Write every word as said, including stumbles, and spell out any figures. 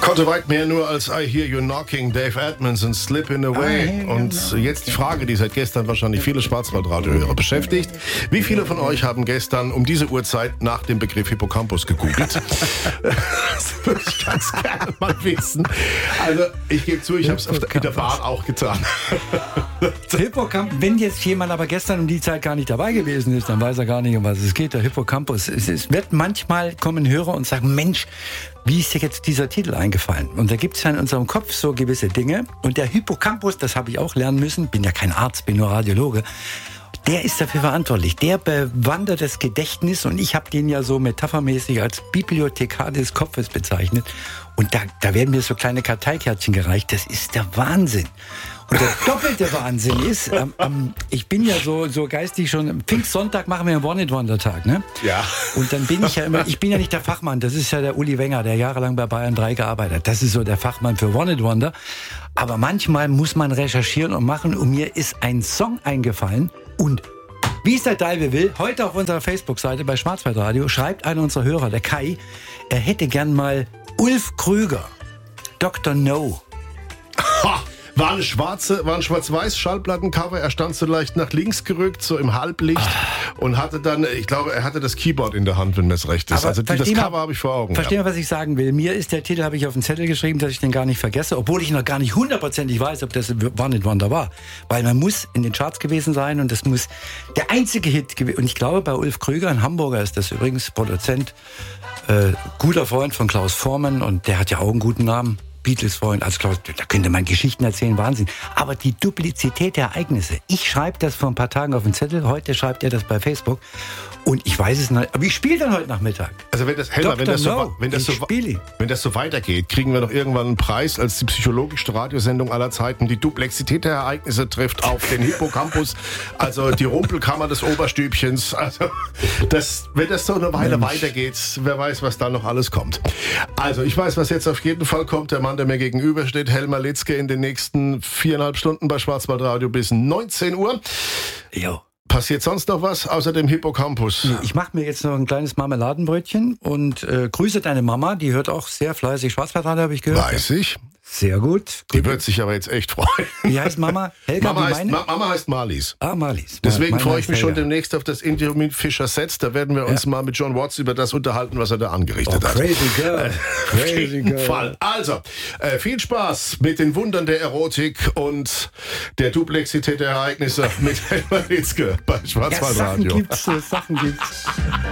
konnte weit mehr nur als I Hear You Knocking, Dave Edmonds und Slippin' Away. Und jetzt die Frage, die seit gestern wahrscheinlich viele Schwarzwaldradiohörer beschäftigt. Wie viele von euch haben gestern um diese Uhrzeit nach dem Begriff Hippocampus gegoogelt? Das würde ich ganz gerne mal wissen. Also ich gebe zu, ich habe es in der Bahn auch getan. Hippocampus, wenn jetzt jemand aber gestern um die Zeit gar nicht dabei gewesen ist, dann weiß er gar nicht, um was es geht. Der Hippocampus. Es, es wird manchmal kommen Hörer und sagen, Mensch, wie ist dir jetzt dieser Titel eingefallen? Und da gibt es ja in unserem Kopf so gewisse Dinge. Und der Hippocampus, das habe ich auch lernen müssen, bin ja kein Arzt, bin nur Radiologe, der ist dafür verantwortlich. Der bewandert das Gedächtnis und ich habe den ja so metaphermäßig als Bibliothekar des Kopfes bezeichnet. Und da, da werden mir so kleine Karteikärtchen gereicht. Das ist der Wahnsinn. Und der doppelte Wahnsinn ist, ähm, ähm, ich bin ja so, so geistig schon, am Pfingstsonntag machen wir einen One-It-Wonder-Tag, ne? Ja. Und dann bin ich ja immer, ich bin ja nicht der Fachmann, das ist ja der Uli Wenger, der jahrelang bei Bayern drei gearbeitet hat. Das ist so der Fachmann für One-It-Wonder. Aber manchmal muss man recherchieren und machen und mir ist ein Song eingefallen und wie es der Dalve will, heute auf unserer Facebook-Seite bei Schwarzwaldradio schreibt einer unserer Hörer, der Kai, er hätte gern mal Ulf Krüger, Doktor No. Ha! War eine schwarze, war ein schwarz-weiß Schallplattencover. Er stand so leicht nach links gerückt, so im Halblicht ah. und hatte dann, ich glaube, er hatte das Keyboard in der Hand, wenn das recht ist. Aber also das Cover habe ich vor Augen. Verstehen ja. wir, was ich sagen will? Mir ist der Titel, habe ich auf den Zettel geschrieben, dass ich den gar nicht vergesse, obwohl ich noch gar nicht hundertprozentig weiß, ob das One-It-Wonder war. Weil man muss in den Charts gewesen sein und das muss der einzige Hit gewesen. Und ich glaube, bei Ulf Krüger, ein Hamburger ist das übrigens, Produzent, äh, guter Freund von Klaus Voormann und der hat ja auch einen guten Namen. Beatles-Freund, also Klaus, da könnte man Geschichten erzählen, Wahnsinn. Aber die Duplizität der Ereignisse, ich schreibe das vor ein paar Tagen auf den Zettel, heute schreibt er das bei Facebook und ich weiß es nicht, aber ich spiele dann heute Nachmittag. Also wenn das, Helmer, wenn das, so, wenn, das so, wenn das so weitergeht, kriegen wir doch irgendwann einen Preis als die psychologischste Radiosendung aller Zeiten. Die Duplexität der Ereignisse trifft auf den Hippocampus, also die Rumpelkammer des Oberstübchens. Also das, wenn das so eine Weile Mensch. weitergeht, wer weiß, was da noch alles kommt. Also ich weiß, was jetzt auf jeden Fall kommt. Der Mann, der mir gegenübersteht, Helmer Litzke, in den nächsten viereinhalb Stunden bei Schwarzwaldradio bis neunzehn Uhr. Jo. Passiert sonst noch was außer dem Hippocampus? Ich mache mir jetzt noch ein kleines Marmeladenbrötchen und äh, grüße deine Mama, die hört auch sehr fleißig Schwarzwaldradio, habe ich gehört. Weiß ich. Sehr gut. Die wird sich aber jetzt echt freuen. Wie heißt Mama? Helga, Mama, wie heißt, meine? Mama heißt Marlies. Ah, Marlies. Deswegen meine freue ich mich Helga. schon demnächst auf das Interview mit Fischer Setz. Da werden wir uns ja. mal mit John Watts über das unterhalten, was er da angerichtet oh, hat. Crazy Girl. Äh, auf crazy jeden girl. Fall. Also, äh, viel Spaß mit den Wundern der Erotik und der Duplexität der Ereignisse mit Helmer Litzke bei Schwarzwaldradio. Ja, Sachen gibt's, Sachen gibt's.